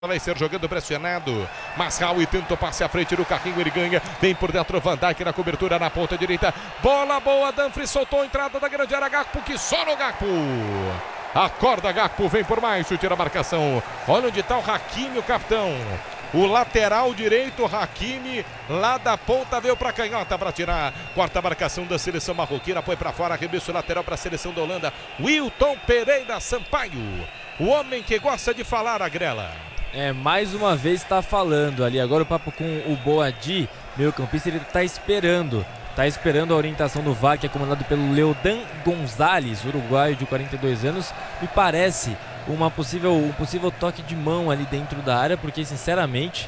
Vai ser jogando pressionado. Masraoui tentou passe à frente do carrinho, ele ganha. Vem por dentro Van Dijk na cobertura na ponta direita. Bola boa, Dumfries soltou a entrada da grande área. Gakpo que só no Gakpo. Acorda Gakpo, vem por mais, chute na marcação. Olha onde está o Hakimi, o capitão. O lateral direito, Hakimi, lá da ponta, veio para a canhota para tirar. Quarta marcação da seleção marroquina, põe para fora, arremesso lateral para a seleção da Holanda. Wilton Pereira Sampaio, o homem que gosta de falar, Agrela. Mais uma vez está falando ali. Agora o papo com o Boadi, meio campista, ele está esperando a orientação do VAR, que é comandado pelo Leodan Gonzalez, uruguaio de 42 anos. Me parece um possível toque de mão ali dentro da área, porque sinceramente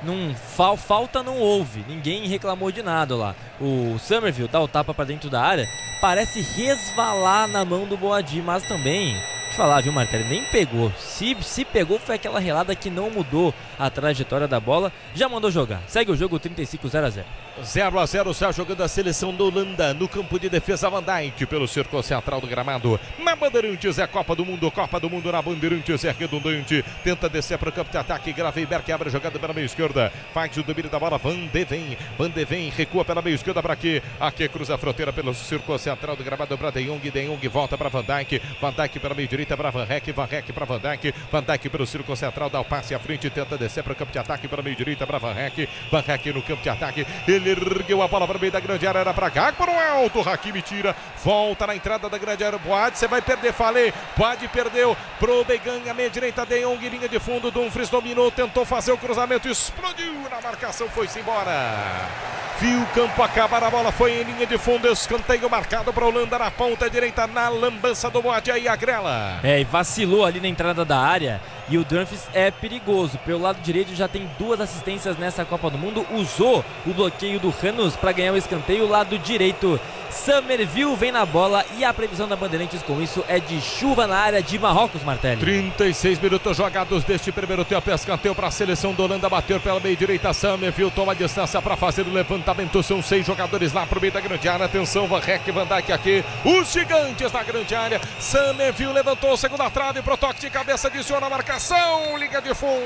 falta não houve, ninguém reclamou de nada lá. O Summerville dá o tapa para dentro da área, parece resvalar na mão do Boadi, mas também, deixa eu falar, viu, Martelli, nem pegou. Se pegou, foi aquela relada que não mudou a trajetória da bola. Já mandou jogar. Segue o jogo 35-0-0. 0-0, já jogando a seleção da Holanda no campo de defesa. Van Dijk pelo círculo central do gramado. Na Bandeirantes é Copa do Mundo na Bandeirantes é redundante. Tenta descer para o campo de ataque. Gravenberg abre a jogada pela meia esquerda. Faz o domínio da bola. Van de Ven recua pela meia esquerda para aqui. Aqui cruza a fronteira pelo círculo central do gramado para De Jong volta para Van Dijk. Van Dijk pela meia direita para Van Rek para Van Dijk. Van Dijk pelo círculo central, dá o passe à frente, tenta descer para o campo de ataque pela meia direita para Van Rek no campo de ataque. Ele ergueu a bola para o meio da grande área, era para Gakpo no alto. Hakimi tira, volta na entrada da grande área. Boadi, você vai perder, falei. Boadi perdeu pro Began, a meia direita. De Jong, linha de fundo. Dumfries dominou, tentou fazer o cruzamento, explodiu na marcação, foi-se embora. Viu o campo acabar, a bola foi em linha de fundo. Escanteio marcado para a Holanda na ponta direita, na lambança do Boadi aí, a Grela. E vacilou ali na entrada da área. E o Dumfries é perigoso. Pelo lado direito já tem 2 assistências nessa Copa do Mundo. Usou o bloqueio do Hanus para ganhar o escanteio. Lado direito, Summerville vem na bola. E a previsão da Bandeirantes com isso é de chuva na área de Marrocos, Martelli. 36 minutos jogados deste primeiro tempo. Escanteio para a seleção da Holanda. Bateu pela meia direita. Summerville toma a distância para fazer o levantamento. São 6 jogadores lá para o meio da grande área. Atenção, Van Rek, Van Dijk aqui. Os gigantes da grande área. Summerville levantou, segunda trave pro toque de cabeça. Adiciona a marcação. Liga de fundo.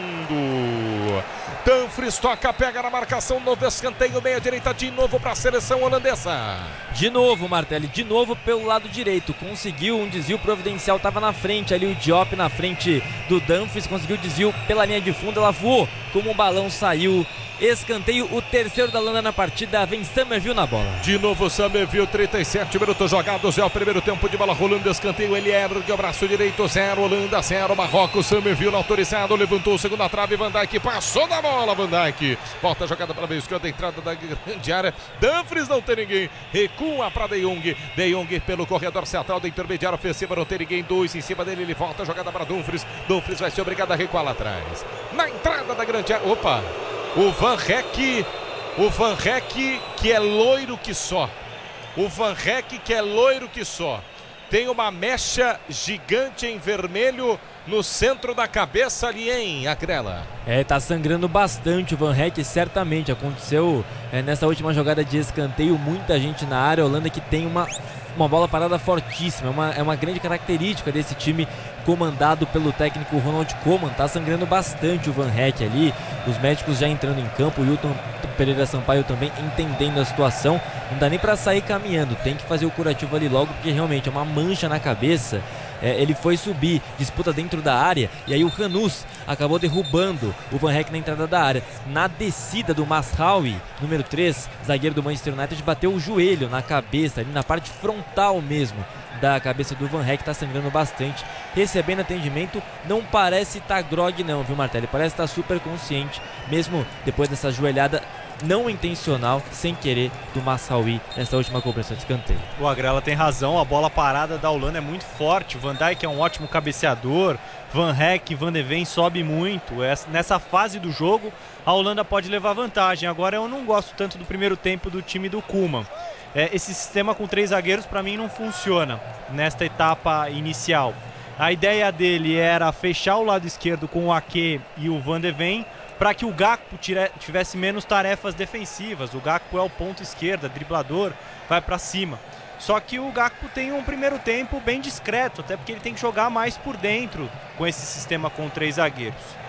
Dumfries toca, pega na marcação, novo escanteio, meia direita de novo para a seleção holandesa. De novo, Martelli, de novo pelo lado direito, conseguiu um desvio providencial, estava na frente ali o Diop na frente do Dumfries, conseguiu o desvio pela linha de fundo, ela voou como um balão, saiu. Escanteio, o terceiro da Holanda na partida, vem Summerville na bola. De novo Summerville, 37 minutos jogados, é o primeiro tempo de bola rolando, escanteio, ele ergue o braço direito, 0 Holanda, 0 Marrocos. Summerville autorizado, levantou segunda trave, Van Dijk passou da bola, Van Dijk volta a jogada para a meia esquerda, entrada da grande área, Dumfries não tem ninguém, recua para De Jong pelo corredor central da intermediária ofensiva, não tem ninguém, 2 em cima dele, ele volta a jogada para Dumfries vai ser obrigado a recuar lá atrás, na entrada da grande área, opa! O Van Rek que é loiro que só. Tem uma mecha gigante em vermelho no centro da cabeça ali, hein, Agrela? Tá sangrando bastante o Van Rek, certamente. Aconteceu nessa última jogada de escanteio, muita gente na área. A Holanda que tem uma bola parada fortíssima, é uma grande característica desse time comandado pelo técnico Ronald Koeman. Tá sangrando bastante o Van Rek ali, os médicos já entrando em campo, o Wilton Pereira Sampaio também entendendo a situação. Não dá nem para sair caminhando, tem que fazer o curativo ali logo, porque realmente é uma mancha na cabeça. Ele foi subir, disputa dentro da área, e aí o Hanus acabou derrubando o Van Rek na entrada da área. Na descida do Masraoui, número 3, zagueiro do Manchester United, bateu o joelho na cabeça, ali na parte frontal mesmo da cabeça do Van Rek, tá sangrando bastante, recebendo atendimento. Não parece estar grog não, viu, Martelli? Parece estar super consciente, mesmo depois dessa joelhada não intencional, sem querer, do Masraoui nessa última cobrança de escanteio. O Agrela tem razão, a bola parada da Holanda é muito forte. O Van Dijk é um ótimo cabeceador, Van Rek, Van de Ven sobe muito. Nessa fase do jogo, a Holanda pode levar vantagem. Agora eu não gosto tanto do primeiro tempo do time do Koeman. Esse sistema com 3 zagueiros para mim não funciona nesta etapa inicial. A ideia dele era fechar o lado esquerdo com o Ake e o Van de Ven, para que o Gakpo tivesse menos tarefas defensivas. O Gakpo é o ponto esquerda, driblador, vai para cima. Só que o Gakpo tem um primeiro tempo bem discreto, até porque ele tem que jogar mais por dentro com esse sistema com 3 zagueiros.